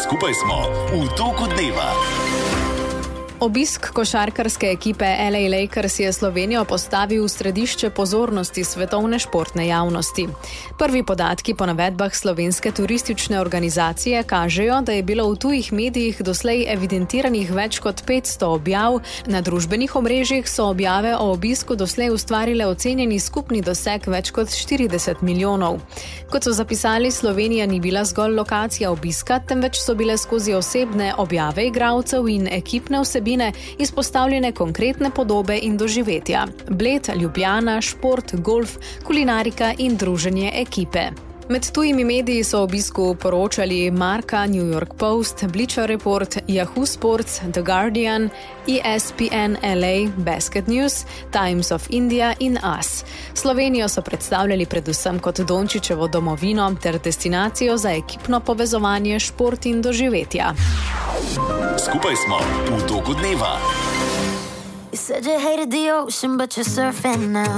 Skupaj smo v toku dneva. Obisk košarkarske ekipe LA Lakers je Slovenijo postavil v središče pozornosti svetovne športne javnosti. Prvi podatki po navedbah slovenske turistične organizacije kažejo, da je bilo v tujih medijih doslej evidentiranih več kot 500 objav. Na družbenih omrežjih so objave o obisku doslej ustvarile ocenjeni skupni doseg več kot 40 milijonov. Kot so zapisali, Slovenija ni bila zgolj lokacija obiska, temveč so bile skozi osebne objave igralcev in ekipne vsebine izpostavljene konkretne podobe in doživetja. Bled, Ljubljana, šport, golf, kulinarika in druženje ekipe. Med tujimi mediji so o obisku poročali Marca, New York Post, Bleacher Report, Yahoo Sports, The Guardian, ESPN LA, Basket News, Times of India in US. Slovenijo so predstavljali predvsem kot Dončićevo domovino ter destinacijo za ekipno povezovanje, šport in doživetja. Skupaj smo v toku dneva. You said you hated the ocean, but you're surfing now.